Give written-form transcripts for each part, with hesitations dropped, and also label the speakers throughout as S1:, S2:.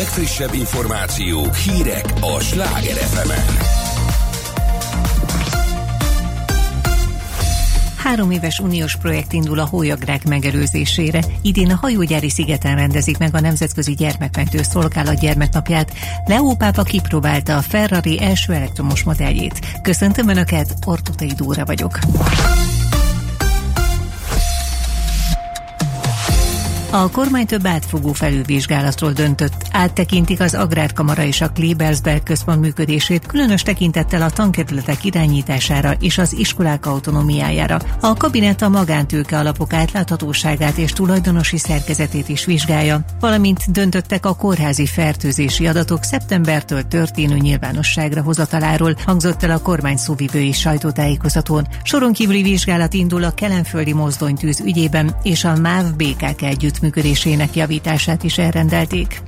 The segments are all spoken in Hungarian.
S1: legfrissebb információk, hírek a Sláger FM-en.
S2: 3 éves uniós projekt indul a hólyagrák megelőzésére. Idén a Hajógyári szigeten rendezik meg a Nemzetközi Gyermekmentő Szolgálat gyermeknapját. Leó pápa kipróbálta a Ferrari első elektromos modelljét. Köszöntöm Önöket, Ortutei Dóra vagyok. A kormány több átfogó felülvizsgálatról döntött. Áttekintik az Agrárkamara és a Klebersberg központ működését, különös tekintettel a tankerületek irányítására és az iskolák autonómiájára. A kabinet a magántőke alapok átláthatóságát és tulajdonosi szerkezetét is vizsgálja, valamint döntöttek a kórházi fertőzési adatok szeptembertől történő nyilvánosságra hozataláról, hangzott el a kormány szóvivői sajtótájékozatón. Soron kívüli vizsgálat indul a kelenföldi mozdonytűz ügyében, és a MÁV BKK együttműködésének javítását is elrendelték.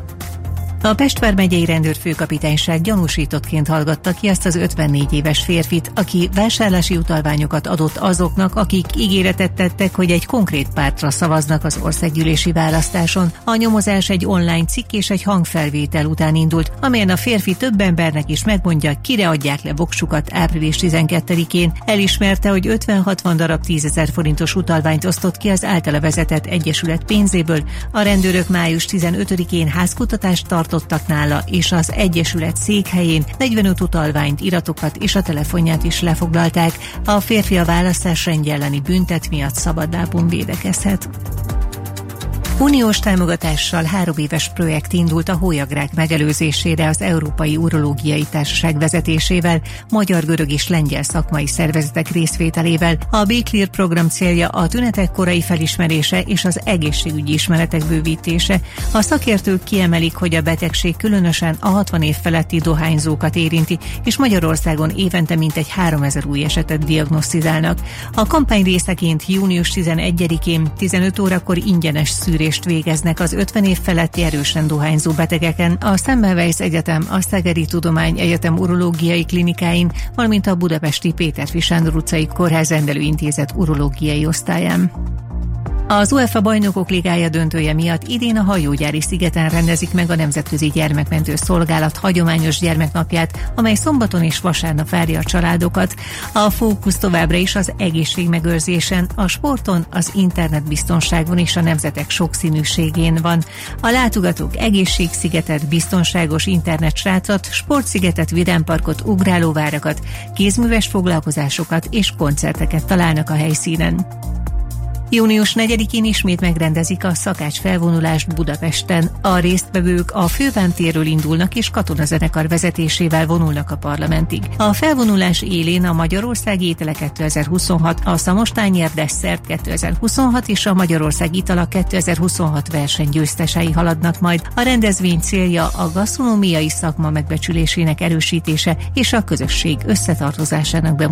S2: A Pest vármegyei rendőrfőkapitányság gyanúsítottként hallgatta ki azt az 54 éves férfit, aki vásárlási utalványokat adott azoknak, akik ígéretet tettek, hogy egy konkrét pártra szavaznak az országgyűlési választáson. A nyomozás egy online cikk és egy hangfelvétel után indult, amelyen a férfi több embernek is megmondja, kire adják le voksukat április 12-én. Elismerte, hogy 50-60 darab 10 000 forintos utalványt osztott ki az általa vezetett egyesület pénzéből. A rendőrök május 15-én házkutatást tartottak nála, és az egyesület székhelyén 45 utalványt, iratokat és a telefonját is lefoglalták. A férfi a választásrendje elleni büntet miatt szabadlábon védekezhet. Uniós támogatással 3 éves projekt indult a hólyagrák megelőzésére az Európai Urológiai Társaság vezetésével, magyar, görög és lengyel szakmai szervezetek részvételével. A B-Clear program célja a tünetek korai felismerése és az egészségügyi ismeretek bővítése. A szakértők kiemelik, hogy a betegség különösen a 60 év feletti dohányzókat érinti, és Magyarországon évente mintegy 3000 új esetet diagnosztizálnak. A kampány részeként június 11-én 15 órakor ingyenes szűrést végeznek az 50 év feletti erősen dohányzó betegeken a Semmelweis Egyetem, a Szegedi Tudományegyetem urológiai klinikáin, valamint a budapesti Péterfi Sándor utcai Kórház Rendelőintézet urológiai osztályán. Az UEFA Bajnokok Ligája döntője miatt idén a Hajógyári szigeten rendezik meg a Nemzetközi Gyermekmentő Szolgálat hagyományos gyermeknapját, amely szombaton és vasárnap várja a családokat. A fókusz továbbra is az egészségmegőrzésen, a sporton, az internetbiztonságon és a nemzetek sokszínűségén van. A látogatók egészségszigetet, biztonságos internetsrácot, sportszigetet, vidámparkot, ugrálóvárakat, kézműves foglalkozásokat és koncerteket találnak a helyszínen. Június 4-én ismét megrendezik a szakács felvonulást Budapesten. A résztvevők a Fővám térről indulnak és katonazenekar vezetésével vonulnak a parlamentig. A felvonulás élén a Magyarország étele 2026, a Szamostányér desszert 2026 és a Magyarország itala 2026 verseny győztesei haladnak majd. A rendezvény célja a gasztronómiai szakma megbecsülésének erősítése és a közösség összetartozásának bemutatása.